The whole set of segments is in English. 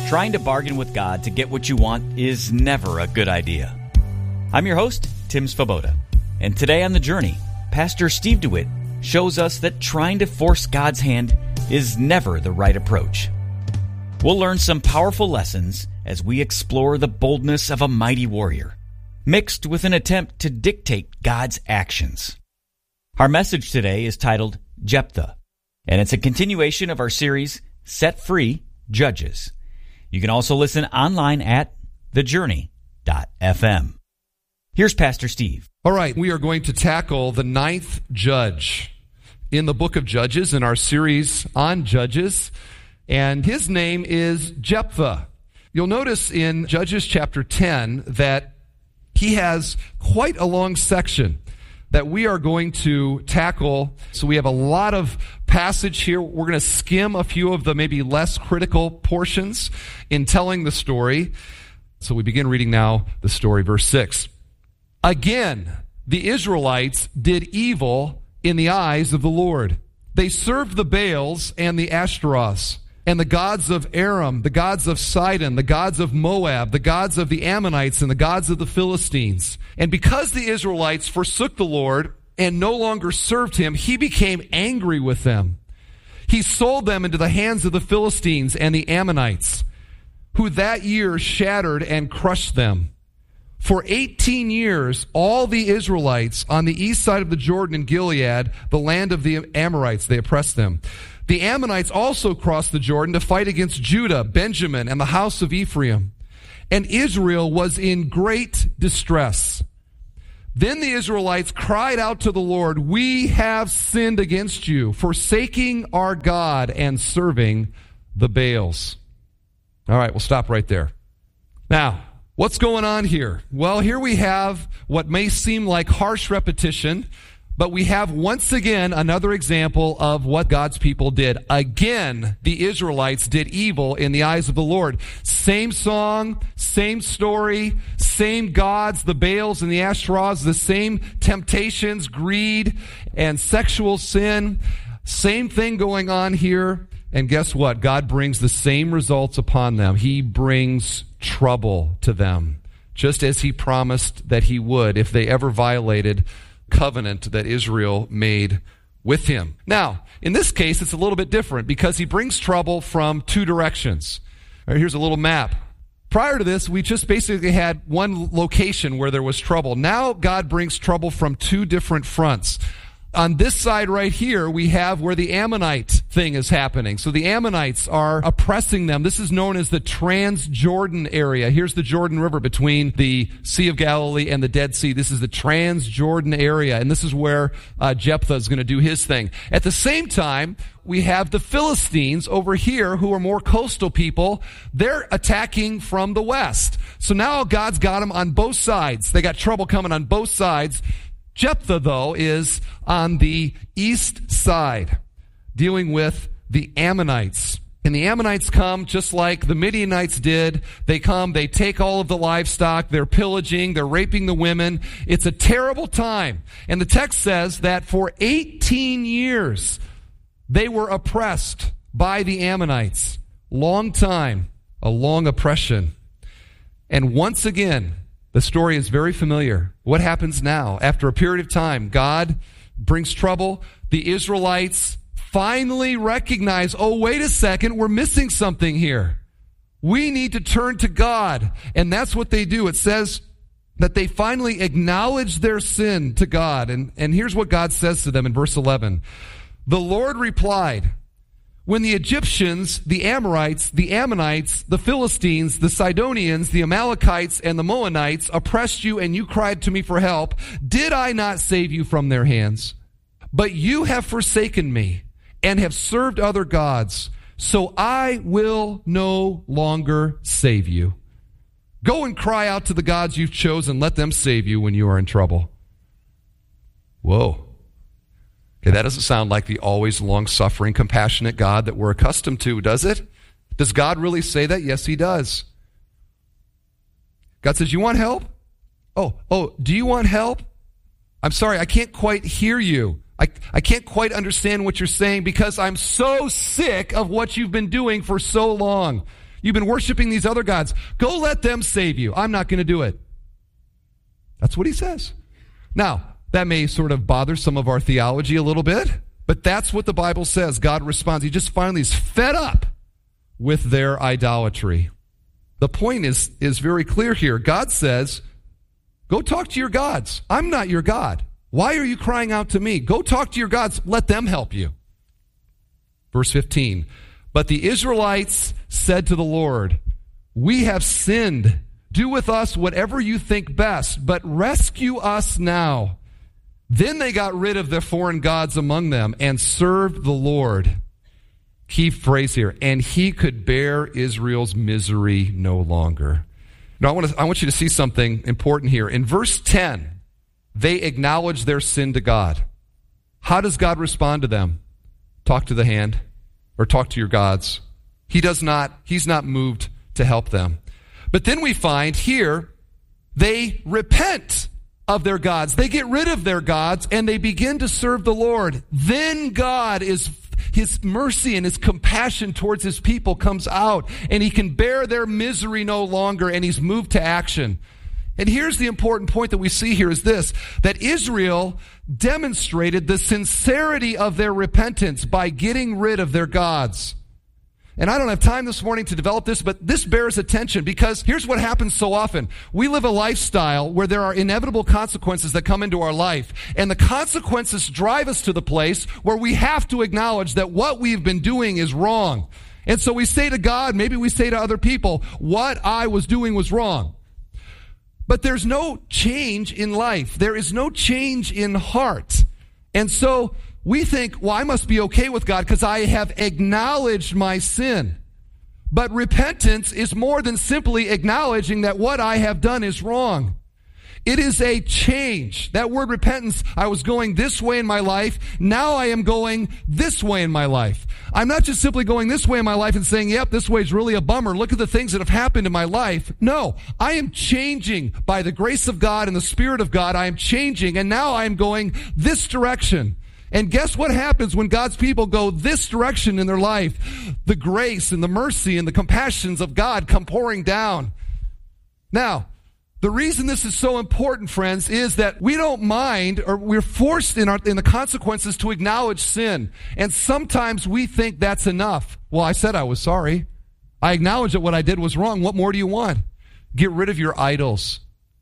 Trying to bargain with God to get what you want is never a good idea. I'm your host, Tim Svoboda, and today on The Journey, Pastor Steve DeWitt shows us that trying to force God's hand is never the right approach. We'll learn some powerful lessons as we explore the boldness of a mighty warrior, mixed with an attempt to dictate God's actions. Our message today is titled Jephthah, and it's a continuation of our series, Set Free Judges. You can also listen online at thejourney.fm. Here's Pastor Steve. All right, we are going to tackle the ninth judge in the book of Judges in our series on Judges, and his name is Jephthah. You'll notice in Judges chapter 10 that he has quite a long section that we are going to tackle. So we have a lot of passage here. We're going to skim a few of the maybe less critical portions in telling the story. So we begin reading now the story, verse 6. Again, the Israelites did evil in the eyes of the Lord. They served the Baals and the Ashtaroths, and the gods of Aram, the gods of Sidon, the gods of Moab, the gods of the Ammonites, and the gods of the Philistines. And because the Israelites forsook the Lord and no longer served him, he became angry with them. He sold them into the hands of the Philistines and the Ammonites, who that year shattered and crushed them. For 18 years, all the Israelites on the east side of the Jordan in Gilead, the land of the Amorites, they oppressed them. The Ammonites also crossed the Jordan to fight against Judah, Benjamin, and the house of Ephraim. And Israel was in great distress. Then the Israelites cried out to the Lord, "We have sinned against you, forsaking our God and serving the Baals." All right, we'll stop right there. Now, what's going on here? Well, here we have what may seem like harsh repetition, but we have once again another example of what God's people did. Again, the Israelites did evil in the eyes of the Lord. Same song, same story, same gods, the Baals and the Ashtaroths, the same temptations, greed, and sexual sin. Same thing going on here. And guess what? God brings the same results upon them. He brings trouble to them, just as he promised that he would if they ever violated covenant that Israel made with him. Now, in this case, it's a little bit different because he brings trouble from two directions. All right, here's a little map. Prior to this, we just basically had one location where there was trouble. Now, God brings trouble from two different fronts. On this side right here, we have where the Ammonite thing is happening. So the Ammonites are oppressing them. This is known as the Transjordan area. Here's the Jordan River between the Sea of Galilee and the Dead Sea. This is the Transjordan area, and this is where Jephthah is going to do his thing. At the same time, we have the Philistines over here who are more coastal people. They're attacking from the west. So now God's got them on both sides. They got trouble coming on both sides. Jephthah, though, is on the east side, dealing with the Ammonites. And the Ammonites come just like the Midianites did. They come, they take all of the livestock, they're pillaging, they're raping the women. It's a terrible time. And the text says that for 18 years, they were oppressed by the Ammonites. Long time, a long oppression. And once again, the story is very familiar. What happens now? After a period of time, God brings trouble. The Israelites finally recognize, oh, wait a second, we're missing something here. We need to turn to God. And that's what they do. It says that they finally acknowledge their sin to God. And here's what God says to them in verse 11. The Lord replied, "When the Egyptians, the Amorites, the Ammonites, the Philistines, the Sidonians, the Amalekites, and the Moabites oppressed you and you cried to me for help, did I not save you from their hands? But you have forsaken me and have served other gods, so I will no longer save you. Go and cry out to the gods you've chosen. Let them save you when you are in trouble." Whoa. Okay, that doesn't sound like the always long-suffering, compassionate God that we're accustomed to, does it? Does God really say that? Yes, he does. God says, you want help? Oh, do you want help? I'm sorry, I can't quite hear you. I can't quite understand what you're saying because I'm so sick of what you've been doing for so long. You've been worshiping these other gods. Go let them save you. I'm not going to do it. That's what he says. Now, that may sort of bother some of our theology a little bit, but that's what the Bible says. God responds. He just finally is fed up with their idolatry. The point is very clear here. God says, go talk to your gods. I'm not your God. Why are you crying out to me? Go talk to your gods. Let them help you. Verse 15. But the Israelites said to the Lord, we have sinned. Do with us whatever you think best, but rescue us now. Then they got rid of the foreign gods among them and served the Lord. Key phrase here. And he could bear Israel's misery no longer. Now, I want you to see something important here. In verse 10, they acknowledge their sin to God. How does God respond to them? Talk to the hand or talk to your gods. He's not moved to help them. But then we find here, they repent of their gods. They get rid of their gods and they begin to serve the Lord. Then God his mercy and his compassion towards his people comes out, and he can bear their misery no longer, and he's moved to action. And here's the important point that we see here is this, that Israel demonstrated the sincerity of their repentance by getting rid of their gods. And I don't have time this morning to develop this, but this bears attention because here's what happens so often. We live a lifestyle where there are inevitable consequences that come into our life. And the consequences drive us to the place where we have to acknowledge that what we've been doing is wrong. And so we say to God, maybe we say to other people, what I was doing was wrong. But there's no change in life. There is no change in heart. And so we think, well, I must be okay with God because I have acknowledged my sin. But repentance is more than simply acknowledging that what I have done is wrong. It is a change. That word repentance, I was going this way in my life. Now I am going this way in my life. I'm not just simply going this way in my life and saying, yep, this way is really a bummer. Look at the things that have happened in my life. No, I am changing by the grace of God and the Spirit of God. I am changing, and now I am going this direction. And guess what happens when God's people go this direction in their life? The grace and the mercy and the compassions of God come pouring down. Now, the reason this is so important, friends, is that we don't mind, or we're forced in the consequences to acknowledge sin. And sometimes we think that's enough. Well, I said I was sorry. I acknowledge that what I did was wrong. What more do you want? Get rid of your idols.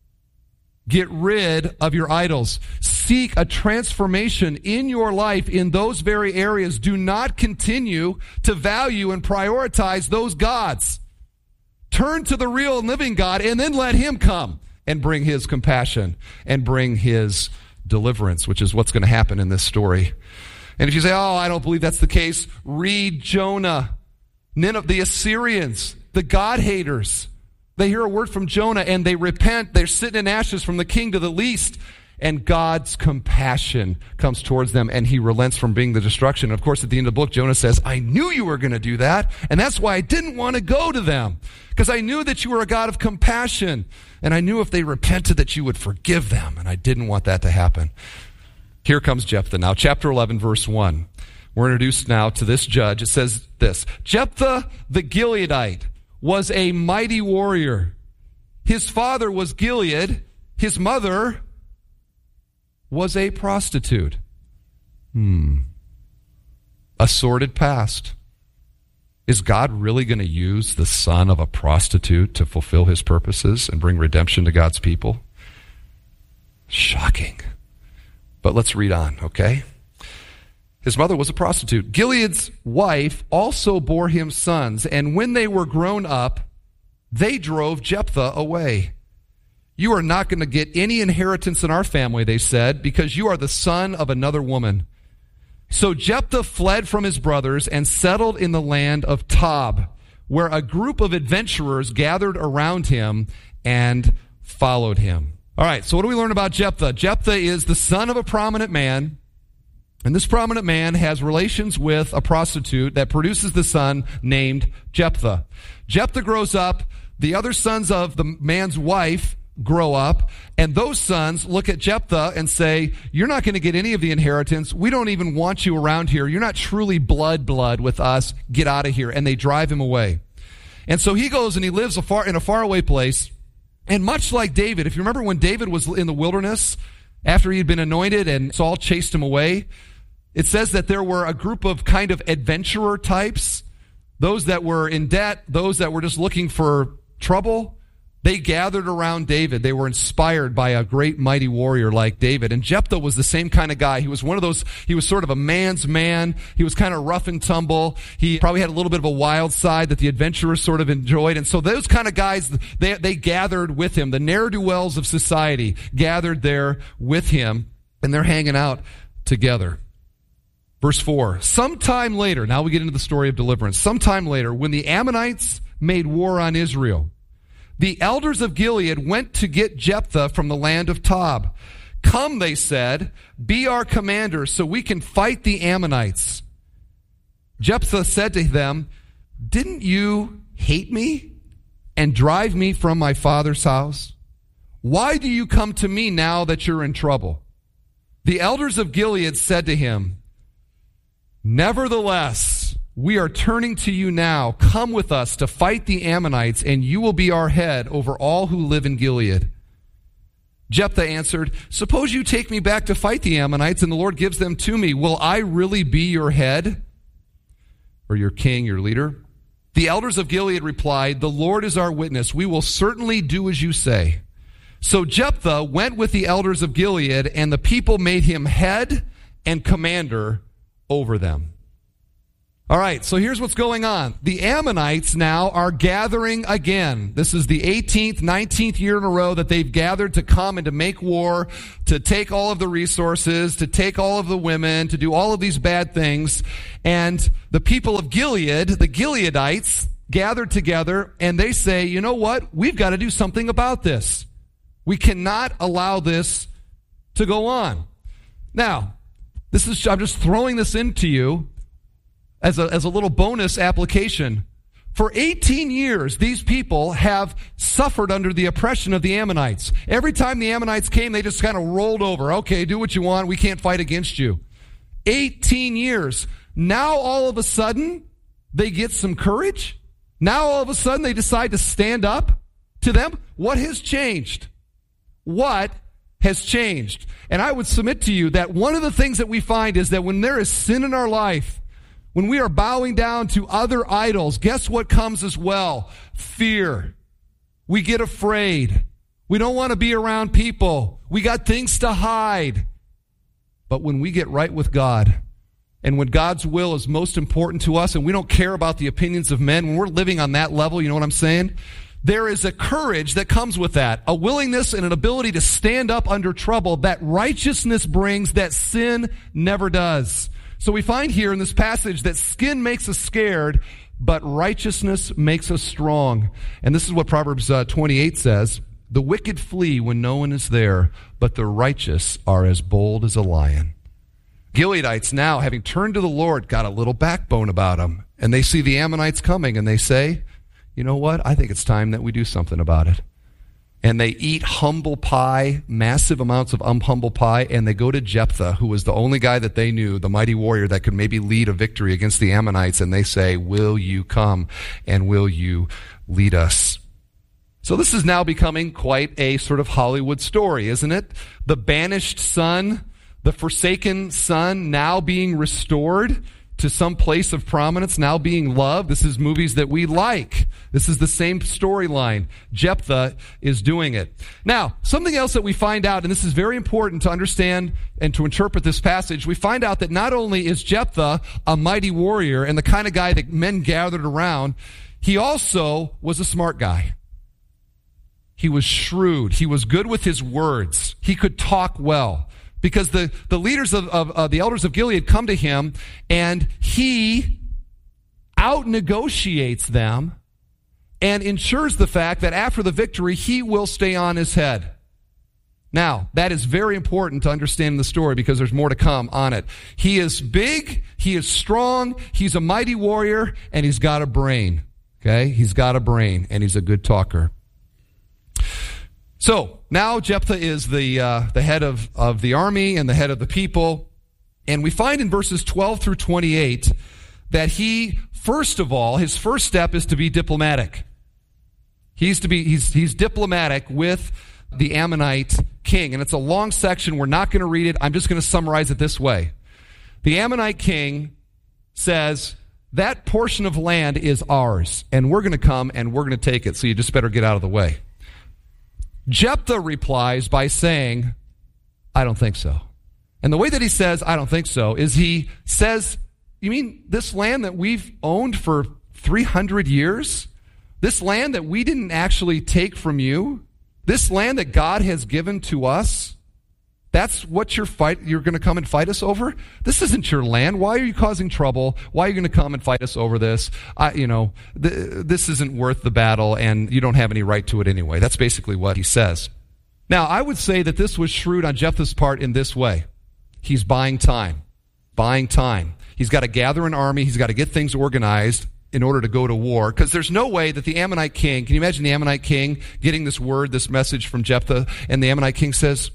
Get rid of your idols. Seek a transformation in your life in those very areas. Do not continue to value and prioritize those gods. Turn to the real and living God, and then let him come and bring his compassion and bring his deliverance, which is what's going to happen in this story. And if you say, oh, I don't believe that's the case, read Jonah. Nineveh, the Assyrians, the God-haters, they hear a word from Jonah and they repent. They're sitting in ashes from the king to the least. And God's compassion comes towards them and he relents from being the destruction. Of course, at the end of the book, Jonah says, I knew you were going to do that. And that's why I didn't want to go to them. Because I knew that you were a God of compassion. And I knew if they repented that you would forgive them. And I didn't want that to happen. Here comes Jephthah now. Chapter 11, verse 1. We're introduced now to this judge. It says this, Jephthah the Gileadite was a mighty warrior. His father was Gilead. His mother was a prostitute. A sordid past. Is God really going to use the son of a prostitute to fulfill his purposes and bring redemption to God's people? Shocking. But let's read on, okay? His mother was a prostitute. Gilead's wife also bore him sons, and when they were grown up, they drove Jephthah away. You are not going to get any inheritance in our family, they said, because you are the son of another woman. So Jephthah fled from his brothers and settled in the land of Tob, where a group of adventurers gathered around him and followed him. All right, so what do we learn about Jephthah? Jephthah is the son of a prominent man, and this prominent man has relations with a prostitute that produces the son named Jephthah. Jephthah grows up, the other sons of the man's wife grow up, and those sons look at Jephthah and say, you're not going to get any of the inheritance. We don't even want you around here. You're not truly blood with us. Get out of here. And they drive him away. And so he goes and he lives in a faraway place. And much like David, if you remember when David was in the wilderness, after he had been anointed and Saul chased him away, it says that there were a group of kind of adventurer types, those that were in debt, those that were just looking for trouble. They gathered around David. They were inspired by a great mighty warrior like David. And Jephthah was the same kind of guy. He was one of those, he was sort of a man's man. He was kind of rough and tumble. He probably had a little bit of a wild side that the adventurers sort of enjoyed. And so those kind of guys, they gathered with him. The ne'er-do-wells of society gathered there with him, and they're hanging out together. Verse 4, sometime later, now we get into the story of deliverance. Sometime later, when the Ammonites made war on Israel, the elders of Gilead went to get Jephthah from the land of Tob. Come, they said, be our commander so we can fight the Ammonites. Jephthah said to them, didn't you hate me and drive me from my father's house? Why do you come to me now that you're in trouble? The elders of Gilead said to him, nevertheless, we are turning to you now. Come with us to fight the Ammonites, and you will be our head over all who live in Gilead. Jephthah answered, suppose you take me back to fight the Ammonites, and the Lord gives them to me. Will I really be your head? Or your king, your leader? The elders of Gilead replied, the Lord is our witness. We will certainly do as you say. So Jephthah went with the elders of Gilead, and the people made him head and commander over them. All right, so here's what's going on. The Ammonites now are gathering again. This is the 18th, 19th year in a row that they've gathered to come and to make war, to take all of the resources, to take all of the women, to do all of these bad things. And the people of Gilead, the Gileadites, gathered together and they say, you know what? We've got to do something about this. We cannot allow this to go on. Now, I'm just throwing this into you as a little bonus application. For 18 years, these people have suffered under the oppression of the Ammonites. Every time the Ammonites came, they just kind of rolled over. Okay, do what you want. We can't fight against you. 18 years. Now, all of a sudden, they get some courage. Now, all of a sudden, they decide to stand up to them. What has changed? What has changed? And I would submit to you that one of the things that we find is that when there is sin in our life, when we are bowing down to other idols, guess what comes as well? Fear. We get afraid. We don't want to be around people. We got things to hide. But when we get right with God, and when God's will is most important to us, and we don't care about the opinions of men, when we're living on that level, you know what I'm saying? There is a courage that comes with that, a willingness and an ability to stand up under trouble that righteousness brings that sin never does. So we find here in this passage that skin makes us scared, but righteousness makes us strong. And this is what Proverbs 28 says. The wicked flee when no one is there, but the righteous are as bold as a lion. Gileadites now, having turned to the Lord, got a little backbone about them. And they see the Ammonites coming and they say, you know what? I think it's time that we do something about it. And they eat humble pie, massive amounts of humble pie, and they go to Jephthah, who was the only guy that they knew, the mighty warrior that could maybe lead a victory against the Ammonites, and they say, will you come and will you lead us? So this is now becoming quite a sort of Hollywood story, isn't it? The banished son, the forsaken son now being restored to some place of prominence, now being loved. This is movies that we like. This is the same storyline. Jephthah is doing it. Now, something else that we find out, and this is very important to understand and to interpret this passage, we find out that not only is Jephthah a mighty warrior and the kind of guy that men gathered around, he also was a smart guy. He was shrewd. He was good with his words. He could talk well. Because the leaders of the elders of Gilead come to him, and he out-negotiates them and ensures the fact that after the victory, he will stay on his head. Now, that is very important to understand the story because there's more to come on it. He is big, he is strong, he's a mighty warrior, and he's got a brain. Okay? He's got a brain, and he's a good talker. So, now Jephthah is the head of the army and the head of the people. And we find in verses 12 through 28 that he, first of all, his first step is to be diplomatic. He's diplomatic with the Ammonite king. And it's a long section. We're not going to read it. I'm just going to summarize it this way. The Ammonite king says, that portion of land is ours, and we're going to come and we're going to take it, so you just better get out of the way. Jephthah replies by saying, I don't think so. And the way that he says, I don't think so, is he says, you mean this land that we've owned for 300 years? This land that we didn't actually take from you? This land that God has given to us? That's what you're going to come and fight us over? This isn't your land. Why are you causing trouble? Why are you going to come and fight us over this? This isn't worth the battle, and you don't have any right to it anyway. That's basically what he says. Now, I would say that this was shrewd on Jephthah's part in this way. He's buying time. Buying time. He's got to gather an army. He's got to get things organized in order to go to war, because there's no way that the Ammonite king, can you imagine the Ammonite king getting this word, this message from Jephthah, and the Ammonite king says,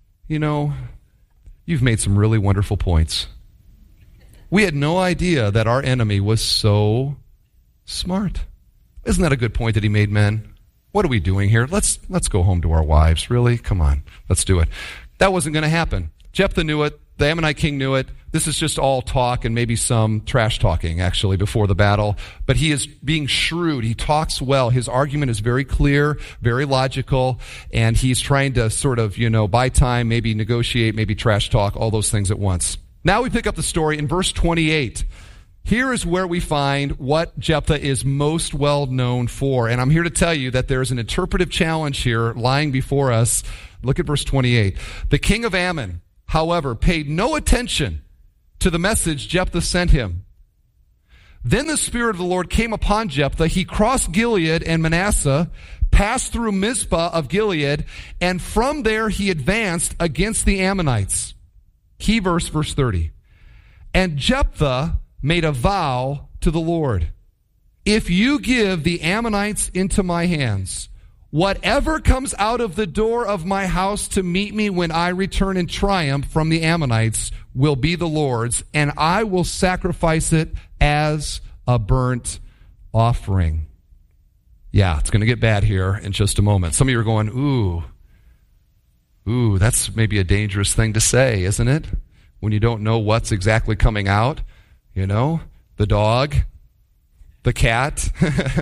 you've made some really wonderful points. We had no idea that our enemy was so smart. Isn't that a good point that he made, men? What are we doing here? Let's go home to our wives. Really? Come on. Let's do it. That wasn't going to happen. Jephthah knew it. The Ammonite king knew it. This is just all talk and maybe some trash talking, actually, before the battle. But he is being shrewd. He talks well. His argument is very clear, very logical, and he's trying to sort of, buy time, maybe negotiate, maybe trash talk, all those things at once. Now we pick up the story in verse 28. Here is where we find what Jephthah is most well known for. And I'm here to tell you that there's an interpretive challenge here lying before us. Look at verse 28. The king of Ammon, however, paid no attention to the message Jephthah sent him. Then the Spirit of the Lord came upon Jephthah. He crossed Gilead and Manasseh, passed through Mizpah of Gilead, and from there he advanced against the Ammonites. Key verse 30. And Jephthah made a vow to the Lord. If you give the Ammonites into my hands, whatever comes out of the door of my house to meet me when I return in triumph from the Ammonites will be the Lord's, and I will sacrifice it as a burnt offering. Yeah, it's going to get bad here in just a moment. Some of you are going, ooh, that's maybe a dangerous thing to say, isn't it? When you don't know what's exactly coming out. The dog, the cat.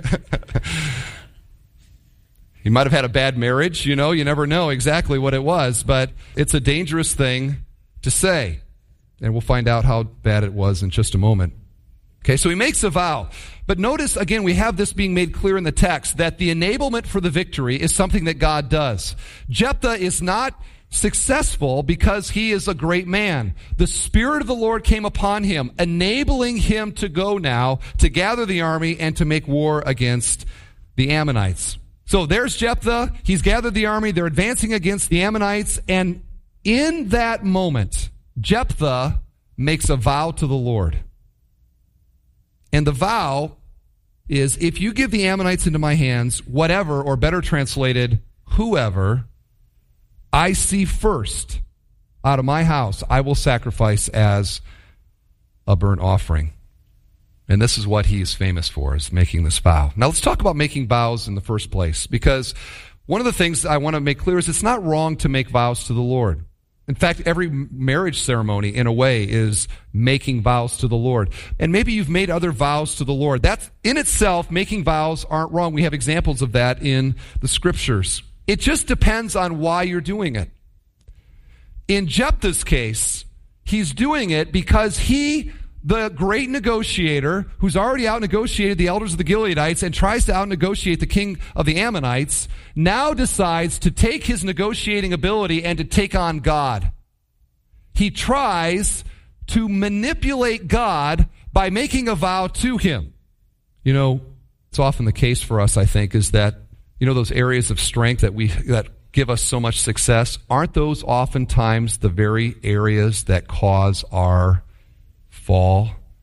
He might have had a bad marriage, you never know exactly what it was, but it's a dangerous thing to say. And we'll find out how bad it was in just a moment. Okay, so he makes a vow. But notice, again, we have this being made clear in the text, that the enablement for the victory is something that God does. Jephthah is not successful because he is a great man. The Spirit of the Lord came upon him, enabling him to go now to gather the army and to make war against the Ammonites. So there's Jephthah. He's gathered the army. They're advancing against the Ammonites. And in that moment, Jephthah makes a vow to the Lord. And the vow is, if you give the Ammonites into my hands, whatever, or better translated, whoever I see first out of my house, I will sacrifice as a burnt offering. And this is what he is famous for, is making this vow. Now let's talk about making vows in the first place, because one of the things I want to make clear is it's not wrong to make vows to the Lord. In fact, every marriage ceremony, in a way, is making vows to the Lord. And maybe you've made other vows to the Lord. That's, in itself, making vows aren't wrong. We have examples of that in the Scriptures. It just depends on why you're doing it. In Jephthah's case, he's doing it because he, the great negotiator, who's already out-negotiated the elders of the Gileadites and tries to out-negotiate the king of the Ammonites, now decides to take his negotiating ability and to take on God. He tries to manipulate God by making a vow to him. It's often the case for us, I think, is that, those areas of strength that give us so much success, aren't those oftentimes the very areas that cause our fall?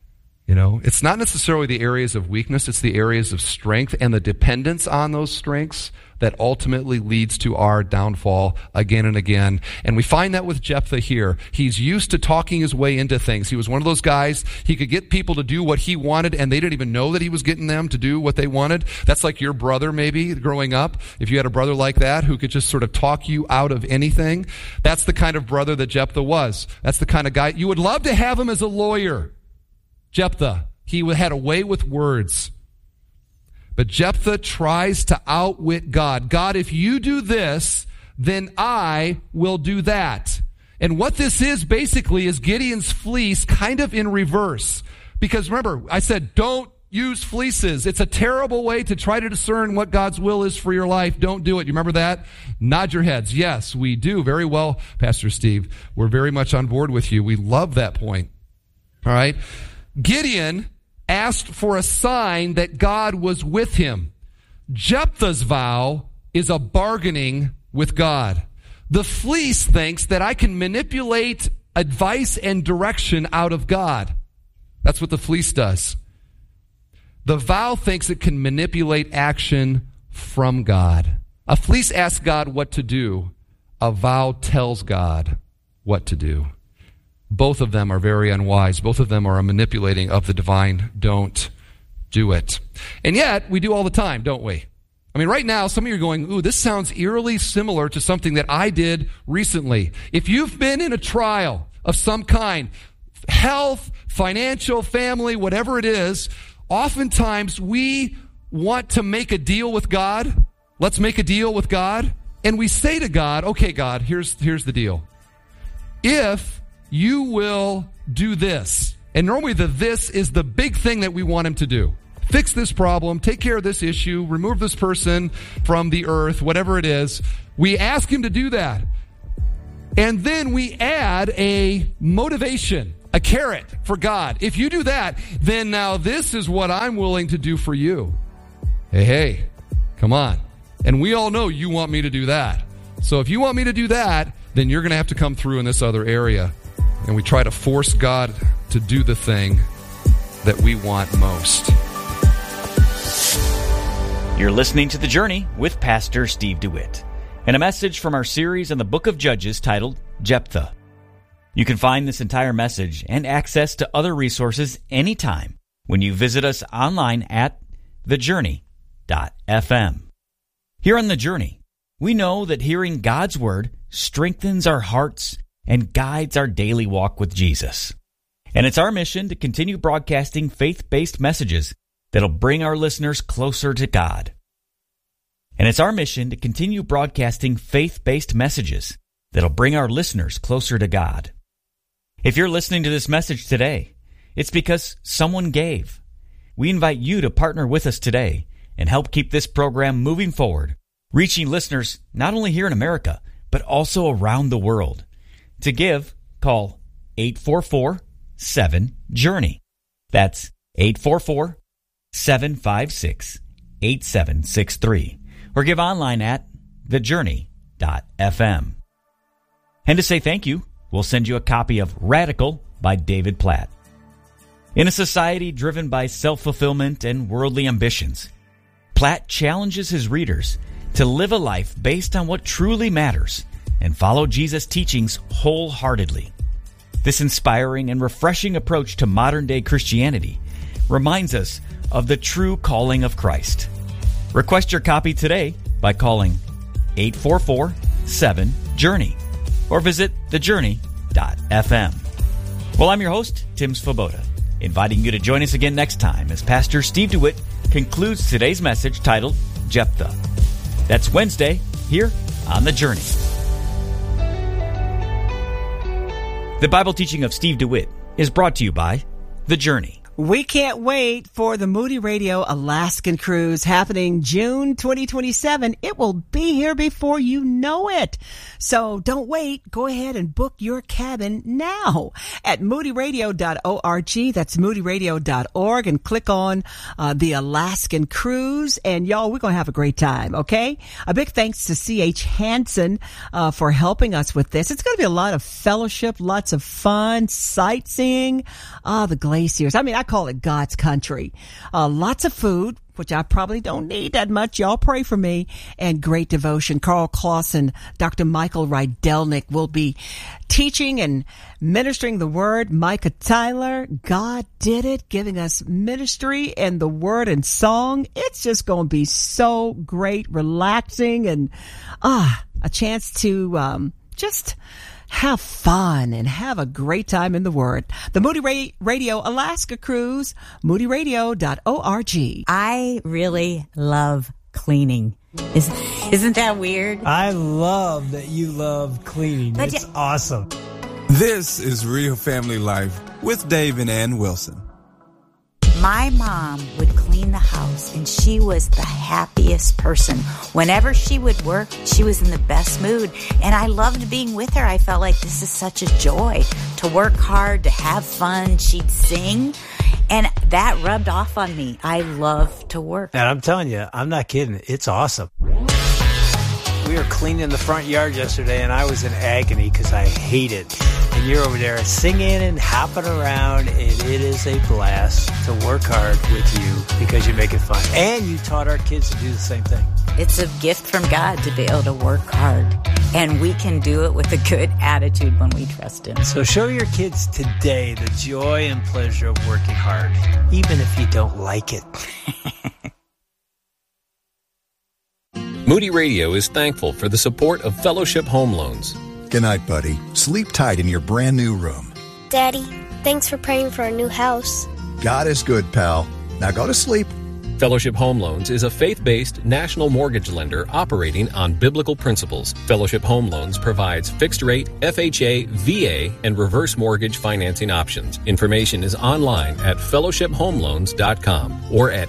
It's not necessarily the areas of weakness, it's the areas of strength and the dependence on those strengths that ultimately leads to our downfall again and again. And we find that with Jephthah here. He's used to talking his way into things. He was one of those guys, he could get people to do what he wanted, and they didn't even know that he was getting them to do what they wanted. That's like your brother, maybe, growing up. If you had a brother like that who could just sort of talk you out of anything, that's the kind of brother that Jephthah was. That's the kind of guy. You would love to have him as a lawyer. Jephthah, he had a way with words. But Jephthah tries to outwit God. God, if you do this, then I will do that. And what this is basically is Gideon's fleece kind of in reverse. Because remember, I said don't use fleeces. It's a terrible way to try to discern what God's will is for your life. Don't do it. You remember that? Nod your heads. Yes, we do. Very well, Pastor Steve. We're very much on board with you. We love that point. All right? Gideon asked for a sign that God was with him. Jephthah's vow is a bargaining with God. The fleece thinks that I can manipulate advice and direction out of God. That's what the fleece does. The vow thinks it can manipulate action from God. A fleece asks God what to do. A vow tells God what to do. Both of them are very unwise. Both of them are a manipulating of the divine. Don't do it. And yet, we do all the time, don't we? I mean, right now, some of you are going, ooh, this sounds eerily similar to something that I did recently. If you've been in a trial of some kind, health, financial, family, whatever it is, oftentimes we want to make a deal with God. Let's make a deal with God. And we say to God, okay, God, here's the deal. If you will do this. And normally this is the big thing that we want him to do. Fix this problem, take care of this issue, remove this person from the earth, whatever it is. We ask him to do that. And then we add a motivation, a carrot for God. If you do that, then now this is what I'm willing to do for you. Hey, come on. And we all know you want me to do that. So if you want me to do that, then you're going to have to come through in this other area. And we try to force God to do the thing that we want most. You're listening to The Journey with Pastor Steve DeWitt, and a message from our series on the book of Judges titled Jephthah. You can find this entire message and access to other resources anytime when you visit us online at thejourney.fm. Here on The Journey, we know that hearing God's Word strengthens our hearts and guides our daily walk with Jesus. And it's our mission to continue broadcasting faith-based messages that'll bring our listeners closer to God. And it's our mission to continue broadcasting faith-based messages that'll bring our listeners closer to God. If you're listening to this message today, it's because someone gave. We invite you to partner with us today and help keep this program moving forward, reaching listeners not only here in America, but also around the world. To give, call 844-7-JOURNEY. That's 844-756-8763. Or give online at thejourney.fm. And to say thank you, we'll send you a copy of Radical by David Platt. In a society driven by self-fulfillment and worldly ambitions, Platt challenges his readers to live a life based on what truly matters and follow Jesus' teachings wholeheartedly. This inspiring and refreshing approach to modern-day Christianity reminds us of the true calling of Christ. Request your copy today by calling 844-7-JOURNEY or visit thejourney.fm. Well, I'm your host, Tim Svoboda, inviting you to join us again next time as Pastor Steve DeWitt concludes today's message titled Jephthah. That's Wednesday here on The Journey. The Bible teaching of Steve DeWitt is brought to you by The Journey. We can't wait for the Moody Radio Alaskan Cruise happening June 2027. It will be here before you know it. So don't wait. Go ahead and book your cabin now at moodyradio.org. That's moodyradio.org, and click on the Alaskan Cruise. And y'all, we're going to have a great time, okay? A big thanks to C.H. Hansen for helping us with this. It's going to be a lot of fellowship, lots of fun, sightseeing, the glaciers. I mean, I call it God's country. Lots of food, which I probably don't need that much. Y'all pray for me. And great devotion. Carl Clausen, Dr. Michael Rydelnik will be teaching and ministering the word. Micah Tyler, God did it, giving us ministry and the word and song. It's just going to be so great, relaxing, and a chance to just have fun and have a great time in the Word. The Moody Radio Alaska Cruise, moodyradio.org. I really love cleaning. Isn't that weird? I love that you love cleaning. It's awesome. This is Real Family Life with Dave and Ann Wilson. My mom would clean the house, and she was the happiest person. Whenever she would work, she was in the best mood, and I loved being with her. I felt like this is such a joy to work hard, to have fun. She'd sing, and that rubbed off on me. I love to work. And I'm telling you, I'm not kidding. It's awesome. We were cleaning the front yard yesterday, and I was in agony because I hate it. And you're over there singing and hopping around, and it is a blast to work hard with you because you make it fun. And you taught our kids to do the same thing. It's a gift from God to be able to work hard, and we can do it with a good attitude when we trust Him. So show your kids today the joy and pleasure of working hard, even if you don't like it. Moody Radio is thankful for the support of Fellowship Home Loans. Good night, buddy. Sleep tight in your brand new room. Daddy, thanks for praying for our new house. God is good, pal. Now go to sleep. Fellowship Home Loans is a faith-based national mortgage lender operating on biblical principles. Fellowship Home Loans provides fixed-rate, FHA, VA, and reverse mortgage financing options. Information is online at fellowshiphomeloans.com or at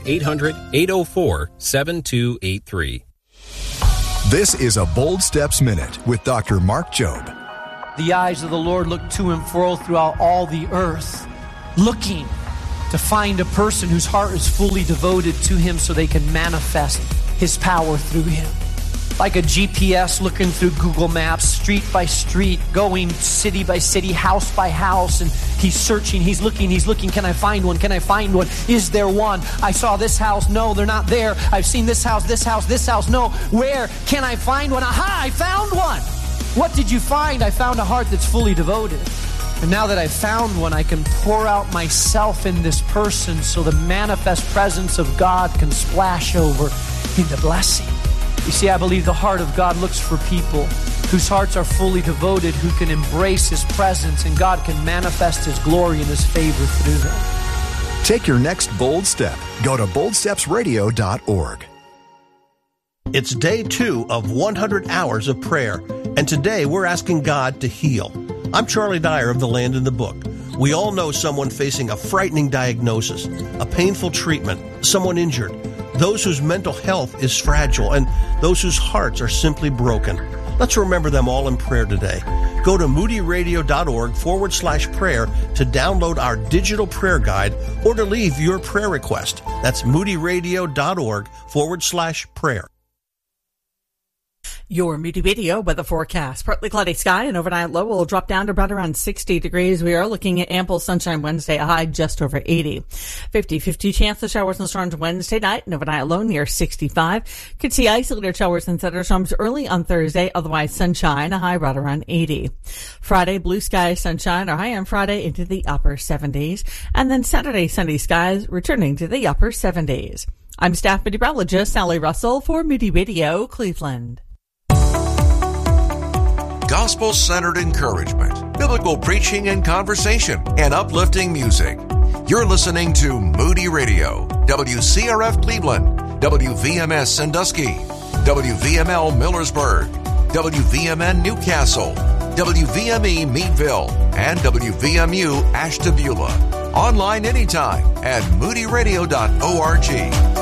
800-804-7283. This is a Bold Steps Minute with Dr. Mark Jobe. The eyes of the Lord look to and fro throughout all the earth, looking to find a person whose heart is fully devoted to Him so they can manifest His power through Him. Like a GPS looking through Google Maps, street by street, going city by city, house by house, and he's searching, he's looking, can I find one, can I find one, is there one? I saw this house, no, they're not there. I've seen this house, no, where can I find one? Aha, I found one! What did you find? I found a heart that's fully devoted. And now that I've found one, I can pour out myself in this person so the manifest presence of God can splash over into blessing. You see, I believe the heart of God looks for people whose hearts are fully devoted, who can embrace His presence, and God can manifest His glory and His favor through them. Take your next bold step. Go to boldstepsradio.org. It's day 2 of 100 hours of prayer, and today we're asking God to heal. I'm Charlie Dyer of The Land in the Book. We all know someone facing a frightening diagnosis, a painful treatment, someone injured, those whose mental health is fragile, and those whose hearts are simply broken. Let's remember them all in prayer today. Go to moodyradio.org/prayer to download our digital prayer guide or to leave your prayer request. That's moodyradio.org/prayer. Your Moody Radio weather forecast. Partly cloudy sky and overnight low will drop down to about around 60 degrees. We are looking at ample sunshine Wednesday, a high just over 80. 50-50 chance of showers and storms Wednesday night and overnight low near 65. Could see isolated showers and thunderstorms early on Thursday, otherwise sunshine, a high right around 80. Friday, blue skies, sunshine, our high on Friday into the upper 70s. And then Saturday, sunny skies returning to the upper 70s. I'm staff meteorologist Sally Russell for Moody Radio, Cleveland. Gospel-centered encouragement, biblical preaching and conversation, and uplifting music. You're listening to Moody Radio, WCRF Cleveland, WVMS Sandusky, WVML Millersburg, WVMN Newcastle, WVME Meadville, and WVMU Ashtabula. Online anytime at moodyradio.org.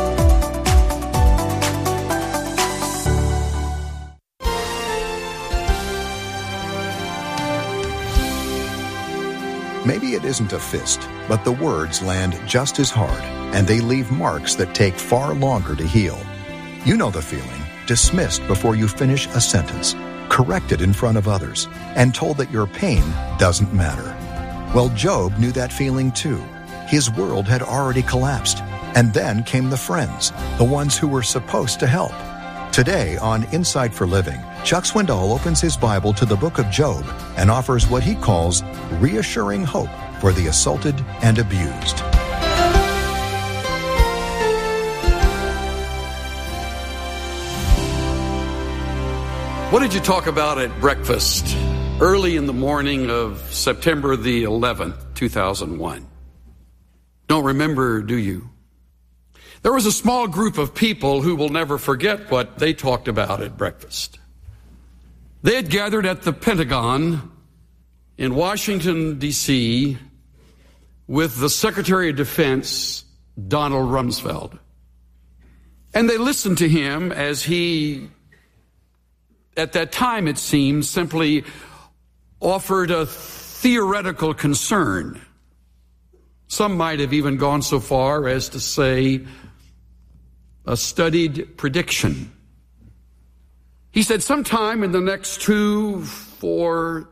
Maybe it isn't a fist, but the words land just as hard, and they leave marks that take far longer to heal. You know the feeling, dismissed before you finish a sentence, corrected in front of others, and told that your pain doesn't matter. Well, Job knew that feeling too. his world had already collapsed. And then came the friends, the ones who were supposed to help. Today on Insight for Living, Chuck Swindoll opens his Bible to the book of Job and offers what he calls reassuring hope for the assaulted and abused. What did you talk about at breakfast early in the morning of September the 11th, 2001? Don't remember, do you? There was a small group of people who will never forget what they talked about at breakfast. They had gathered at the Pentagon in Washington, D.C. with the Secretary of Defense, Donald Rumsfeld. And they listened to him as he, at that time it seemed, simply offered a theoretical concern. Some might have even gone so far as to say a studied prediction. He said sometime in the next 2, 4,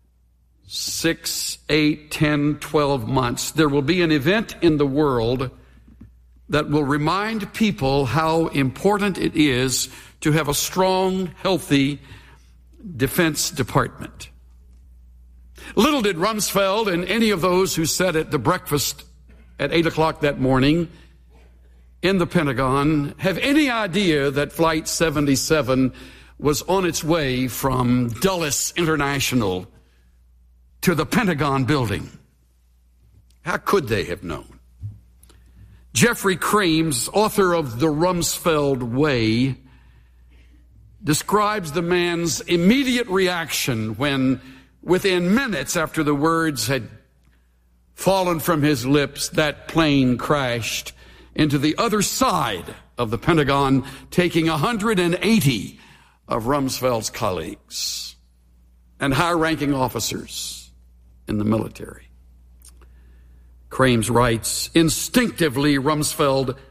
6, 8, 10, 12 months, there will be an event in the world that will remind people how important it is to have a strong, healthy Defense Department. Little did Rumsfeld and any of those who sat at the breakfast at 8 o'clock that morning in the Pentagon have any idea that Flight 77 was on its way from Dulles International to the Pentagon building. How could they have known? Jeffrey Krames, author of The Rumsfeld Way, describes the man's immediate reaction when, within minutes after the words had fallen from his lips, that plane crashed into the other side of the Pentagon, taking 180 of Rumsfeld's colleagues and high-ranking officers in the military. Krames writes, instinctively, Rumsfeld